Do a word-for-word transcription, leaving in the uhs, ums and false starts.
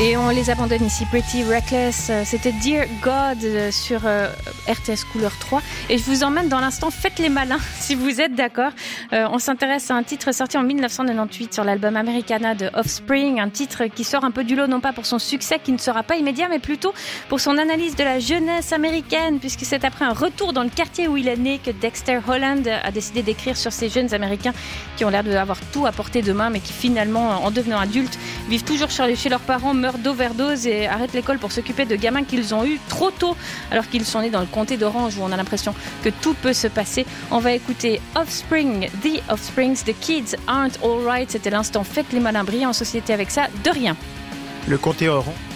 Et on les abandonne ici, Pretty Reckless. C'était Dear God sur euh, R T S Couleur trois. Et je vous emmène dans l'instant Faites les malins, si vous êtes d'accord. Euh, on s'intéresse à un titre sorti en dix-neuf cent quatre-vingt-dix-huit sur l'album Americana de Offspring. Un titre qui sort un peu du lot, non pas pour son succès qui ne sera pas immédiat, mais plutôt pour son analyse de la jeunesse américaine, puisque c'est après un retour dans le quartier où il est né que Dexter Holland a décidé d'écrire sur ces jeunes Américains qui ont l'air d'avoir tout à portée de main, mais qui finalement, en devenant adultes, vivent toujours chez leurs parents, meurent d'overdose et arrêtent l'école pour s'occuper de gamins qu'ils ont eus trop tôt, alors qu'ils sont nés dans le comté d'Orange où on a l'impression que tout peut se passer. On va écouter Offspring, The Offsprings, The Kids Aren't Alright. C'était l'instant Faites les malins brillants en société avec ça, de rien. Le comté Orange.